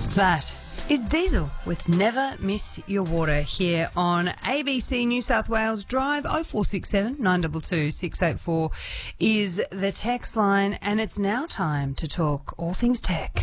That is Diesel with Never Miss Your Water here on ABC New South Wales Drive. 0467 922 684 is the text line, and it's now time to talk all things tech.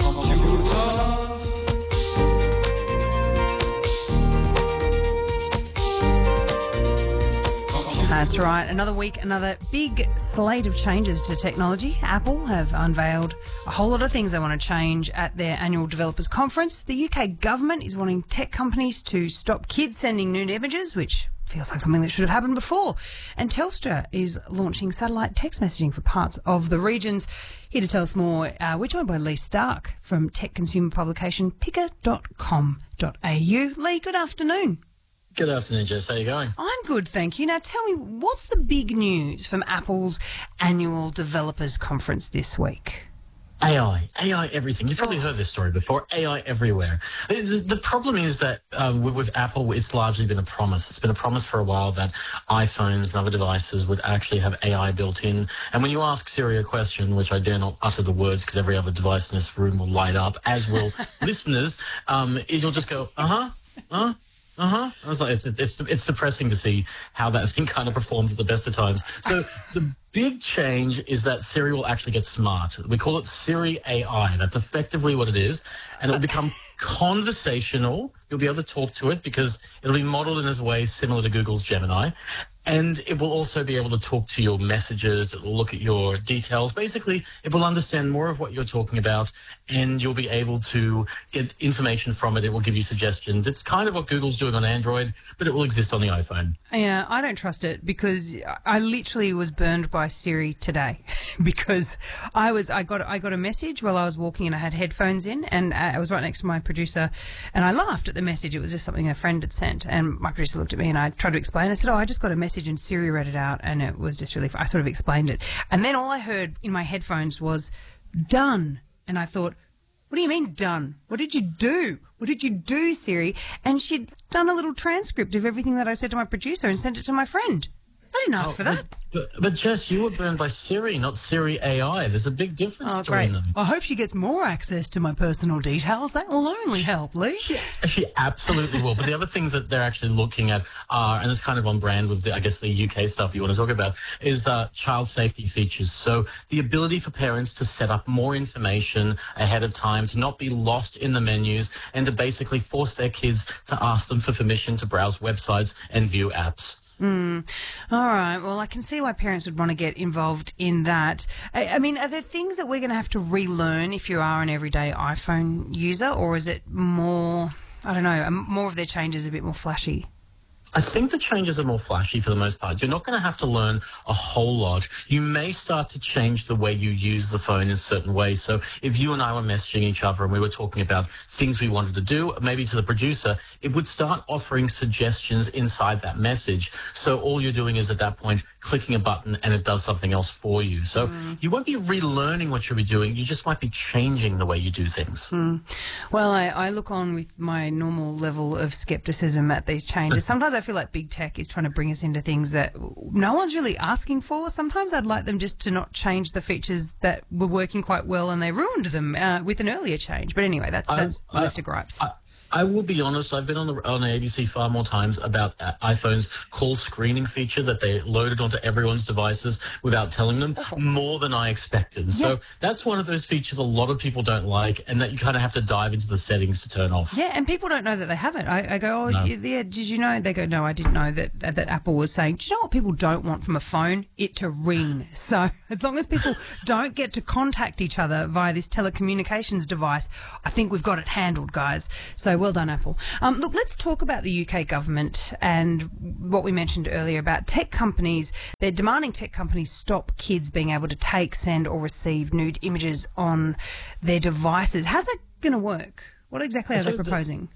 That's right. Another week, another big slate of changes to technology. Apple have unveiled a whole lot of things they want to change at their annual developers conference. The UK government is wanting tech companies to stop kids sending nude images, which feels like something that should have happened before. And Telstra is launching satellite text messaging for parts of the regions. Here to tell us more, we're joined by Lee Stark from tech consumer publication picker.com.au. Lee, good afternoon. Good afternoon, Jess. How are you going? I'm good, thank you. Now tell me, what's the big news from Apple's annual developers conference this week? AI everything. You've probably heard this story before. AI everywhere. The problem is that with Apple, it's largely been a promise. It's been a promise for a while that iPhones and other devices would actually have AI built in. And when you ask Siri a question, which I dare not utter the words because every other device in this room will light up, as will listeners, it'll just go, I was like, it's depressing to see how that thing kind of performs at the best of times. So the big change is that Siri will actually get smart. We call it Siri AI. That's effectively what it is. And it'll become conversational. You'll be able to talk to it because it'll be modeled in a way similar to Google's Gemini. And it will also be able to talk to your messages. It will look at your details. Basically, it will understand more of what you're talking about, and you'll be able to get information from it. It will give you suggestions. It's kind of what Google's doing on Android, but it will exist on the iPhone. Yeah, I don't trust it because I literally was burned by Siri today because I got a message while I was walking and I had headphones in, and I was right next to my producer, and I laughed at the message. It was just something a friend had sent, and my producer looked at me and I tried to explain. I said, I just got a message, and Siri read it out, and it was just really I sort of explained it. And then all I heard in my headphones was, done. And I thought, what do you mean done? What did you do? What did you do, Siri? And she'd done a little transcript of everything that I said to my producer and sent it to my friend. I didn't ask for that. But Jess, you were burned by Siri, not Siri AI. There's a big difference between them. I hope she gets more access to my personal details. That will only help, Lee. She absolutely will. But the other things that they're actually looking at are, and it's kind of on brand with, the UK stuff you want to talk about, is child safety features. So the ability for parents to set up more information ahead of time, to not be lost in the menus, and to basically force their kids to ask them for permission to browse websites and view apps. All right. Well, I can see why parents would want to get involved in that. I mean, are there things that we're going to have to relearn if you are an everyday iPhone user, or is it more, I don't know, more of their changes a bit more flashy? I think the changes are more flashy for the most part. You're not going to have to learn a whole lot. You may start to change the way you use the phone in certain ways. So if you and I were messaging each other and we were talking about things we wanted to do, maybe to the producer, it would start offering suggestions inside that message. So all you're doing is at that point clicking a button and it does something else for you. So you won't be relearning what you'll be doing. You just might be changing the way you do things. Well, I look on with my normal level of skepticism at these changes. Sometimes I feel like big tech is trying to bring us into things that no one's really asking for. Sometimes I'd like them just to not change the features that were working quite well and they ruined them with an earlier change. But anyway, that's the list of gripes. I will be honest, I've been on ABC far more times about iPhone's call screening feature that they loaded onto everyone's devices without telling them, more than I expected. Yeah. So that's one of those features a lot of people don't like, and that you kind of have to dive into the settings to turn off. Yeah, and people don't know that they have it. I go, no. Yeah, did you know? They go, no, I didn't know that Apple was saying, do you know what people don't want from a phone? It to ring. So as long as people don't get to contact each other via this telecommunications device, I think we've got it handled, guys. So well done, Apple. Look, let's talk about the UK government and what we mentioned earlier about tech companies. They're demanding tech companies stop kids being able to take, send or receive nude images on their devices. How's that going to work? What exactly are they proposing?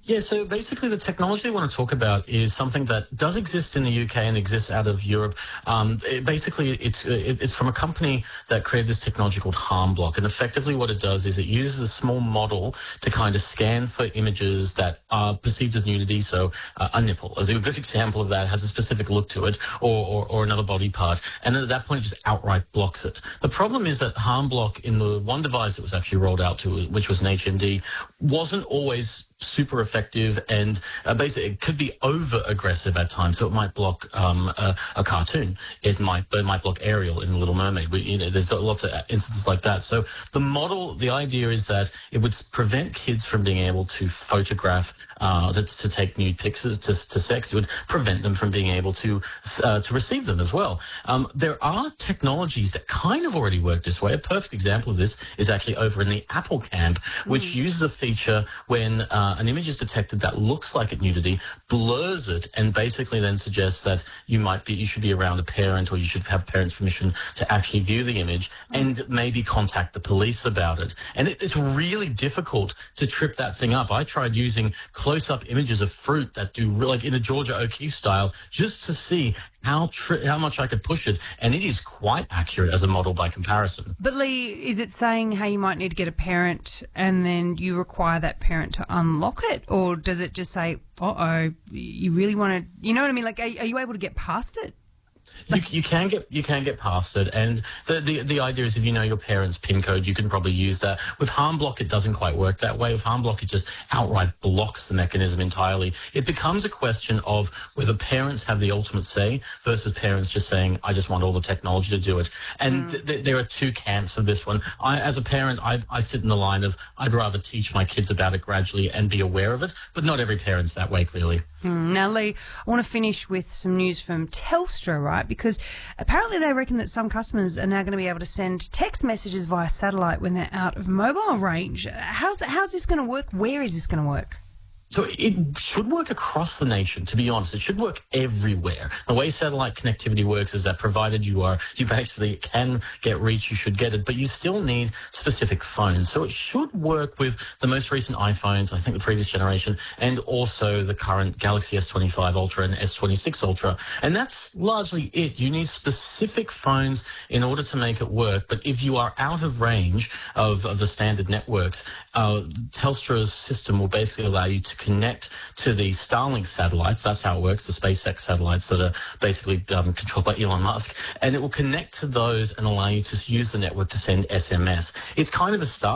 Yeah, so basically the technology I want to talk about is something that does exist in the UK and exists out of Europe. It's from a company that created this technology called HarmBlock, and effectively what it does is it uses a small model to kind of scan for images that are perceived as nudity. So a nipple, as a good example of that, has a specific look to it, or another body part, and then at that point it just outright blocks it. The problem is that HarmBlock, in the one device that was actually rolled out to, which was an HMD, wasn't always super effective, and basically it could be over aggressive at times. So it might block a cartoon. It might block Ariel in The Little Mermaid. There's lots of instances like that. So the idea is that it would prevent kids from being able to photograph, to take nude pictures to sex. It would prevent them from being able to receive them as well. There are technologies that kind of already work this way. A perfect example of this is actually over in the Apple camp, which uses a feature when an image is detected that looks like it nudity, blurs it, and basically then suggests that you should be around a parent, or you should have parents' permission to actually view the image, and maybe contact the police about it. And it's really difficult to trip that thing up. I tried using close-up images of fruit that do, like in a Georgia O'Keeffe style, just to see how much I could push it, and it is quite accurate as a model by comparison. But Lee, is it saying, hey, you might need to get a parent and then you require that parent to unlock it? Or does it just say, you really want to, you know what I mean? Like, are you able to get past it? You can get past it, and the idea is if you know your parents' PIN code, you can probably use that. With HarmBlock, it doesn't quite work that way. With HarmBlock, it just outright blocks the mechanism entirely. It becomes a question of whether parents have the ultimate say versus parents just saying, I just want all the technology to do it. And there are two camps of this one. As a parent, I sit in the line of I'd rather teach my kids about it gradually and be aware of it, but not every parent's that way, clearly. Now, Lee, I want to finish with some news from Telstra, right? Because apparently they reckon that some customers are now going to be able to send text messages via satellite when they're out of mobile range. How's this going to work? Where is this going to work? So it should work across the nation, to be honest. It should work everywhere. The way satellite connectivity works is that provided you basically can get reach, you should get it, but you still need specific phones. So it should work with the most recent iPhones, I think the previous generation, and also the current Galaxy S25 Ultra and S26 Ultra. And that's largely it. You need specific phones in order to make it work. But if you are out of range of the standard networks, Telstra's system will basically allow you to connect to the Starlink satellites. That's how it works, the SpaceX satellites that are basically controlled by Elon Musk. And it will connect to those and allow you to use the network to send SMS. It's kind of a start.